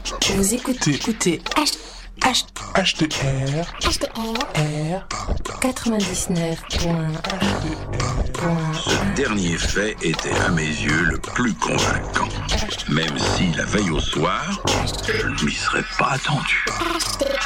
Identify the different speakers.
Speaker 1: Vous écoutez
Speaker 2: HTR R
Speaker 1: 99.1.
Speaker 3: Ce dernier fait était à mes yeux le plus convaincant. Même si la veille au soir, je ne m'y serais pas attendu.